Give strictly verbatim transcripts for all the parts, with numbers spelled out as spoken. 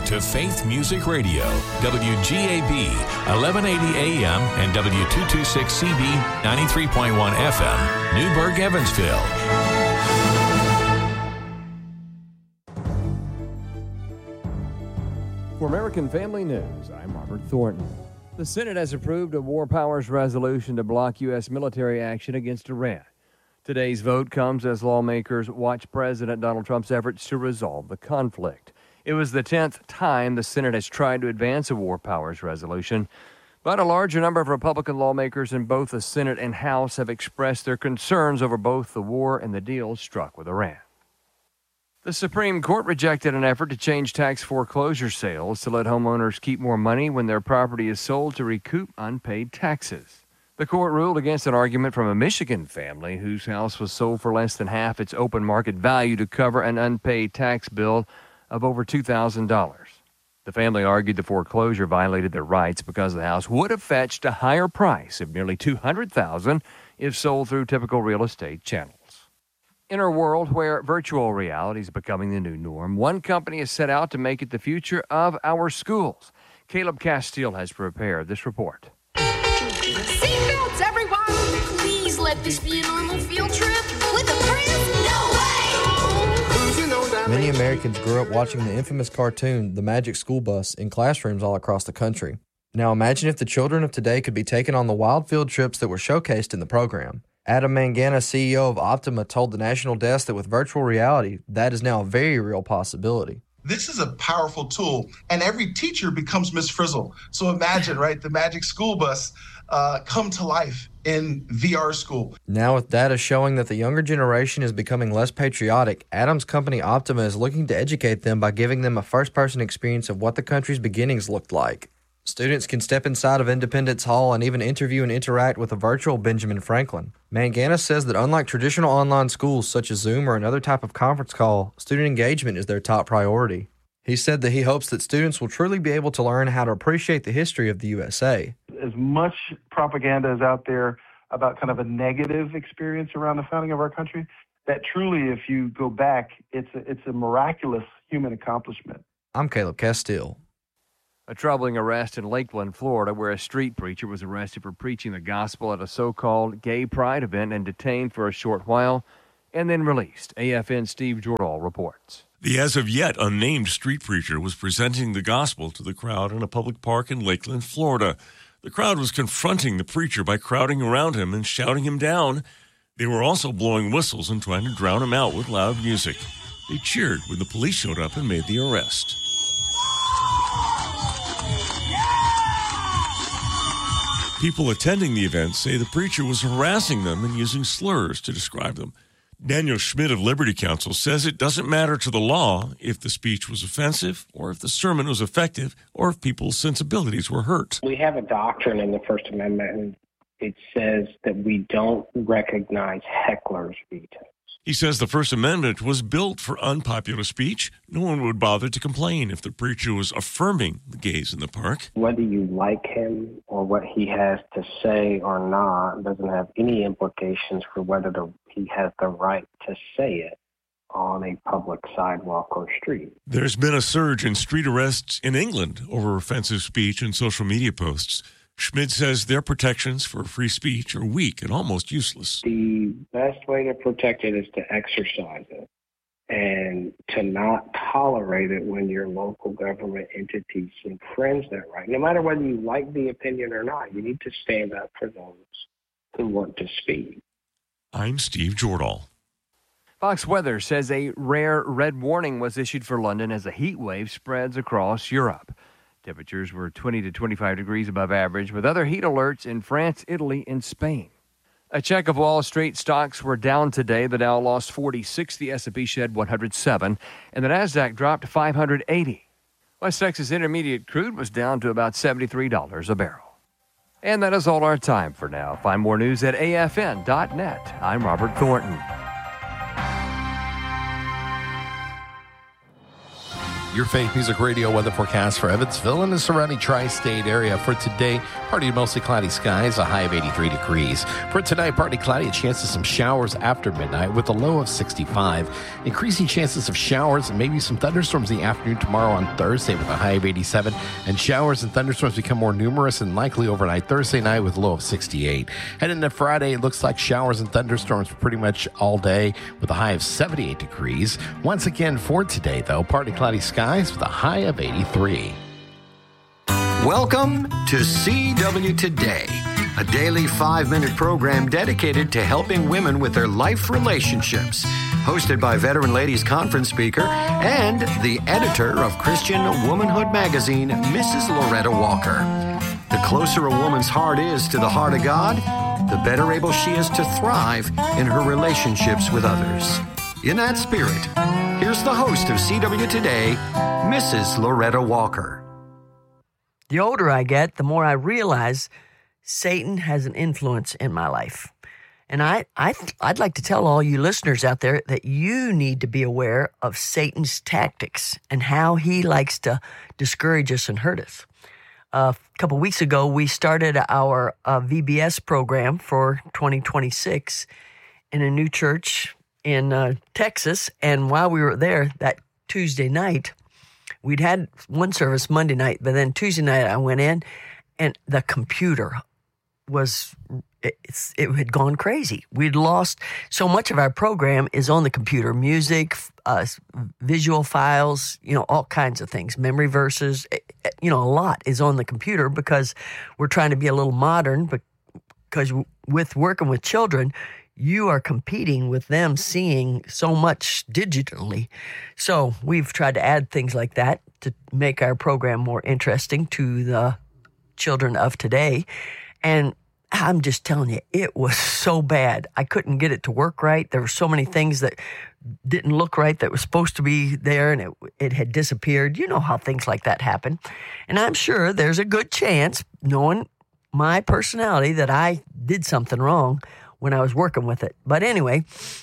to Faith Music Radio, W G A B, eleven eighty A M and W two twenty-six C B, ninety-three point one F M, Newburgh, Evansville. For American Family News, I'm Robert Thornton. The Senate has approved a War Powers resolution to block U S military action against Iran. Today's vote comes as lawmakers watch President Donald Trump's efforts to resolve the conflict. It was the tenth time the Senate has tried to advance a War Powers resolution, but a larger number of Republican lawmakers in both the Senate and House have expressed their concerns over both the war and the deals struck with Iran. The Supreme Court rejected an effort to change tax foreclosure sales to let homeowners keep more money when their property is sold to recoup unpaid taxes. The court ruled against an argument from a Michigan family whose house was sold for less than half its open market value to cover an unpaid tax bill of over two thousand dollars. The family argued the foreclosure violated their rights because the house would have fetched a higher price of nearly two hundred thousand dollars if sold through typical real estate channels. In a world where virtual reality is becoming the new norm, one company is set out to make it the future of our schools. Caleb Castile has prepared this report. Seatbelts, everyone! Please let this be a normal field trip with a friend? No way! Many Americans grew up watching the infamous cartoon, The Magic School Bus, in classrooms all across the country. Now imagine if the children of today could be taken on the wild field trips that were showcased in the program. Adam Mangana, C E O of Optima, told the National Desk that with virtual reality, that is now a very real possibility. This is a powerful tool, and every teacher becomes Miss Frizzle. So imagine, right, the Magic School Bus uh, come to life in V R school. Now with data showing that the younger generation is becoming less patriotic, Adam's company Optima is looking to educate them by giving them a first-person experience of what the country's beginnings looked like. Students can step inside of Independence Hall and even interview and interact with a virtual Benjamin Franklin. Mangana says that unlike traditional online schools such as Zoom or another type of conference call, student engagement is their top priority. He said that he hopes that students will truly be able to learn how to appreciate the history of the U S A. As much propaganda is out there about kind of a negative experience around the founding of our country, that truly, if you go back, it's a, it's a miraculous human accomplishment. I'm Caleb Castile. A troubling arrest in Lakeland, Florida, where a street preacher was arrested for preaching the gospel at a so-called gay pride event and detained for a short while and then released. A F N's Steve Jordahl reports. The as-of-yet unnamed street preacher was presenting the gospel to the crowd in a public park in Lakeland, Florida. The crowd was confronting the preacher by crowding around him and shouting him down. They were also blowing whistles and trying to drown him out with loud music. They cheered when the police showed up and made the arrest. People attending the event say the preacher was harassing them and using slurs to describe them. Daniel Schmidt of Liberty Counsel says it doesn't matter to the law if the speech was offensive or if the sermon was effective or if people's sensibilities were hurt. We have a doctrine in the First Amendment, and it says that we don't recognize hecklers' vetoes. He says the First Amendment was built for unpopular speech. No one would bother to complain if the preacher was affirming the gays in the park. Whether you like him or what he has to say or not doesn't have any implications for whether the, he has the right to say it on a public sidewalk or street. There's been a surge in street arrests in England over offensive speech and social media posts. Schmidt says their protections for free speech are weak and almost useless. The best way to protect it is to exercise it and to not tolerate it when your local government entities infringe that right. No matter whether you like the opinion or not, you need to stand up for those who want to speak. I'm Steve Jordahl. Fox Weather says a rare red warning was issued for London as a heat wave spreads across Europe. Temperatures were twenty to twenty-five degrees above average, with other heat alerts in France, Italy, and Spain. A check of Wall Street stocks were down today. The Dow lost forty-six, the S and P shed one hundred seven, and the Nasdaq dropped five hundred eighty. West Texas Intermediate crude was down to about seventy-three dollars a barrel. And that is all our time for now. Find more news at A F N dot net. I'm Robert Thornton. Your Faith Music Radio weather forecast for Evansville and the surrounding tri-state area. For today, partly to mostly cloudy skies, a high of eighty-three degrees. For tonight, partly cloudy, a chance of some showers after midnight with a low of sixty-five. Increasing chances of showers and maybe some thunderstorms in the afternoon tomorrow on Thursday with a high of eighty-seven. And showers and thunderstorms become more numerous and likely overnight Thursday night with a low of sixty-eight. Heading into Friday, it looks like showers and thunderstorms pretty much all day with a high of seventy-eight degrees. Once again, for today, though, partly cloudy skies with a high of eighty-three. Welcome to C W Today, a daily five-minute program dedicated to helping women with their life relationships. Hosted by Veteran Ladies Conference speaker and the editor of Christian Womanhood magazine, Missus Loretta Walker. The closer a woman's heart is to the heart of God, the better able she is to thrive in her relationships with others. In that spirit, here's the host of C W Today, Missus Loretta Walker. The older I get, the more I realize Satan has an influence in my life. And I, I, I'd like to tell all you listeners out there that you need to be aware of Satan's tactics and how he likes to discourage us and hurt us. Uh, a couple weeks ago, we started our uh, V B S program for twenty twenty-six in a new church in uh, Texas, and while we were there that Tuesday night, we'd had one service Monday night, but then Tuesday night I went in, and the computer was, it, it's, it had gone crazy. We'd lost, so much of our program is on the computer, music, uh, visual files, you know, all kinds of things, memory verses, you know, a lot is on the computer because we're trying to be a little modern, but because with working with children, you are competing with them seeing so much digitally. So we've tried to add things like that to make our program more interesting to the children of today. And I'm just telling you, it was so bad. I couldn't get it to work right. There were so many things that didn't look right that was supposed to be there, and it, it had disappeared. You know how things like that happen. And I'm sure there's a good chance, knowing my personality, that I did something wrong when I was working with it. But anyway,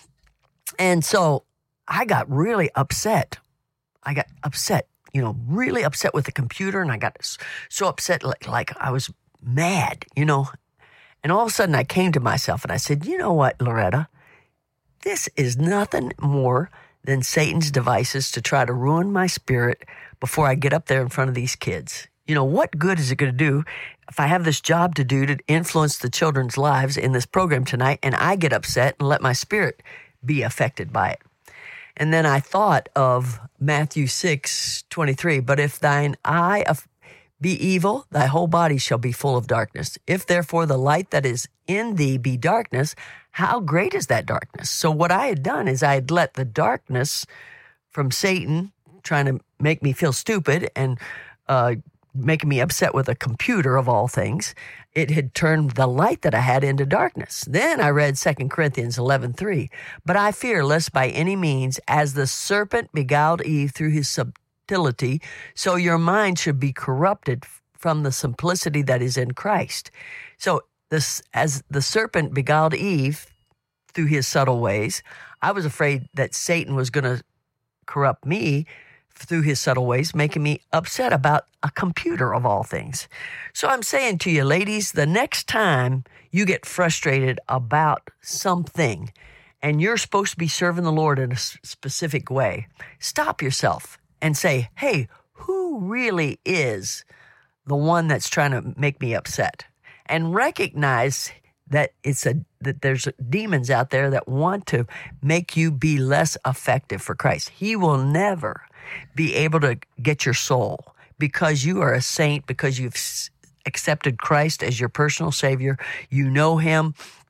and so I got really upset. I got upset, you know, really upset with the computer, and I got so upset like, like I was mad, you know. And all of a sudden I came to myself and I said, you know what, Loretta? This is nothing more than Satan's devices to try to ruin my spirit before I get up there in front of these kids. You know, what good is it going to do if I have this job to do to influence the children's lives in this program tonight, and I get upset and let my spirit be affected by it? And then I thought of Matthew six twenty-three, but if thine eye be evil, thy whole body shall be full of darkness. If therefore the light that is in thee be darkness, how great is that darkness? So what I had done is I had let the darkness from Satan trying to make me feel stupid and uh making me upset with a computer of all things, it had turned the light that I had into darkness. Then I read Second Corinthians eleven three. But I fear lest by any means, as the serpent beguiled Eve through his subtlety, so your mind should be corrupted from the simplicity that is in Christ. So this, as the serpent beguiled Eve through his subtle ways, I was afraid that Satan was going to corrupt me through his subtle ways, making me upset about a computer of all things. So I'm saying to you, ladies, the next time you get frustrated about something and you're supposed to be serving the Lord in a specific way, stop yourself and say, hey, who really is the one that's trying to make me upset? And recognize that it's a that there's demons out there that want to make you be less effective for Christ. He will never be able to get your soul because you are a saint, because you've accepted Christ as your personal Savior. You know Him,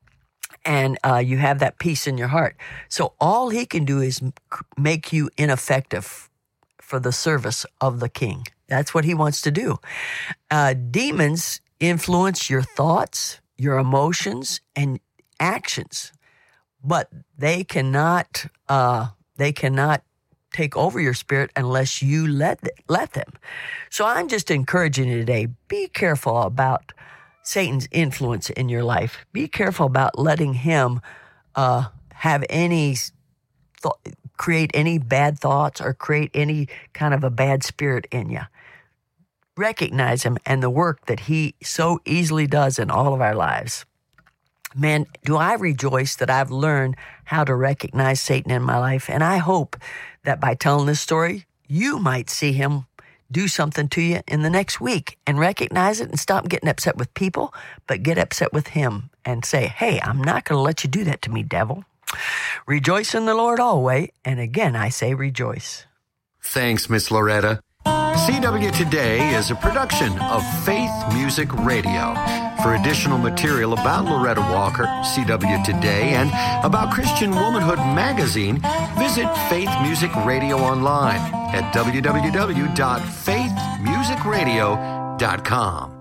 and uh, you have that peace in your heart. So all He can do is make you ineffective for the service of the King. That's what He wants to do. Uh, demons influence your thoughts, your emotions, and actions, but they cannot. Uh, they cannot take over your spirit unless you let let them. So I'm just encouraging you today, be careful about Satan's influence in your life. Be careful about letting him uh, have any th- create any bad thoughts or create any kind of a bad spirit in you. Recognize him and the work that he so easily does in all of our lives. Man, do I rejoice that I've learned how to recognize Satan in my life. And I hope that by telling this story, you might see him do something to you in the next week and recognize it and stop getting upset with people, but get upset with him and say, hey, I'm not going to let you do that to me, devil. Rejoice in the Lord always. And again, I say rejoice. Thanks, Miss Loretta. C W Today is a production of Faith Music Radio. For additional material about Loretta Walker, C W Today, and about Christian Womanhood Magazine, visit Faith Music Radio online at w w w dot faith music radio dot com.